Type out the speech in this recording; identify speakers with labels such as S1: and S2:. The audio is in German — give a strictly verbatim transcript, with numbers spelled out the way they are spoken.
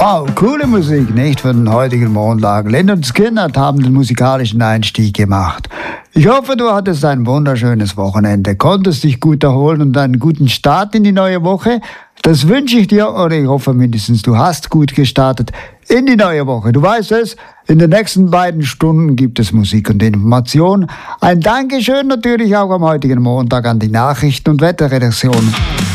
S1: Wow, coole Musik, nicht, für den heutigen Montag. Lynyrd Skynyrd haben den musikalischen Einstieg gemacht. Ich hoffe, du hattest ein wunderschönes Wochenende, konntest dich gut erholen und einen guten Start in die neue Woche. Das wünsche ich dir, oder ich hoffe mindestens, du hast gut gestartet in die neue Woche. Du weißt es, in den nächsten beiden Stunden gibt es Musik und Information. Ein Dankeschön natürlich auch am heutigen Montag an die Nachrichten- und Wetterredaktion.